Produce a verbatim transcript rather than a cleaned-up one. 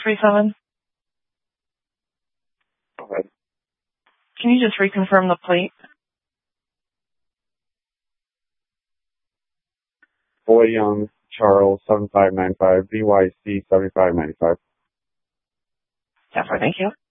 three seven. Okay. Can you just reconfirm the plate? Boy Young Charles seven five nine five B Y C seventy five ninety five. Yeah, thank you.